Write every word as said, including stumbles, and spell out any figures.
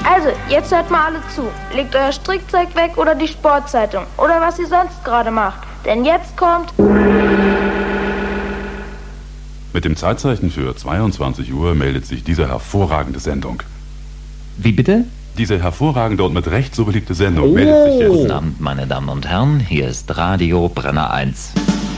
Also, jetzt hört mal alle zu. Legt euer Strickzeug weg oder die Sportzeitung. Oder was ihr sonst gerade macht. Denn jetzt kommt... Mit dem Zeitzeichen für zweiundzwanzig Uhr meldet sich diese hervorragende Sendung. Wie bitte? Diese hervorragende und mit Recht so beliebte Sendung Oh. meldet sich jetzt. Guten Abend, meine Damen und Herren. Hier ist Radio Brenner eins.